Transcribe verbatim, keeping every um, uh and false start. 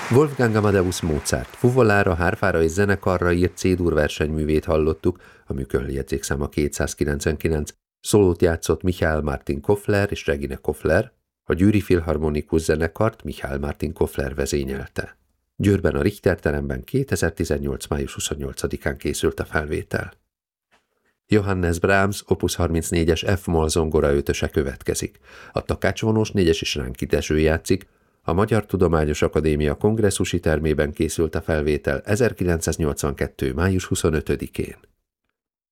Wolfgang Amadeus Mozart fuvolára, hárfára és zenekarra írt C-dur versenyművét hallottuk, a műköljegyzékszáma kétszázkilencvenkilenc. Szólót játszott Michael Martin Koffler és Regine Koffler, a Győri Filharmonikus zenekart Michael Martin Koffler vezényelte. Győrben a Richter teremben kétezer-tizennyolc. május huszonnyolcadikán készült a felvétel. Johannes Brahms opus harmincnégyes F-moll zongora ötöse következik. A takácsvonós négyes is Ránki Dezső játszik, a Magyar Tudományos Akadémia kongresszusi termében készült a felvétel ezerkilencszáznyolcvankettő. május huszonötödikén.